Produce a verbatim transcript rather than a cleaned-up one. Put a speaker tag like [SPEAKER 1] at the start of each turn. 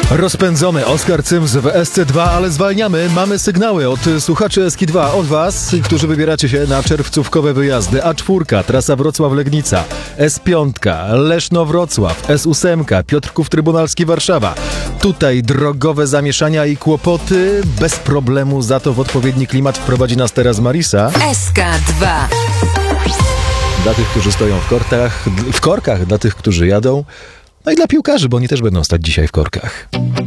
[SPEAKER 1] Rozpędzony Oskar Cyms w S C dwa, ale zwalniamy. Mamy sygnały od słuchaczy S K dwa, od was, którzy wybieracie się na czerwcówkowe wyjazdy. A cztery, trasa Wrocław-Legnica, S pięć, Leszno-Wrocław, S osiem, Piotrków Trybunalski Warszawa. Tutaj drogowe zamieszania i kłopoty. Bez problemu za to w odpowiedni klimat wprowadzi nas teraz Marisa.
[SPEAKER 2] S K dwa.
[SPEAKER 1] Dla tych, którzy stoją w korkach, w korkach, dla tych, którzy jadą. No i dla piłkarzy, bo oni też będą stać dzisiaj w korkach.